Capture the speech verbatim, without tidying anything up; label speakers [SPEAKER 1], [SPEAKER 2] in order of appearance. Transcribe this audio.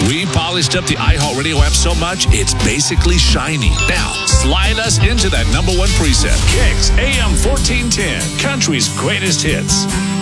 [SPEAKER 1] We polished up the iHeartRadio app so much, it's basically shiny. Now, slide us into that number one preset. Kicks A M fourteen ten, country's greatest hits.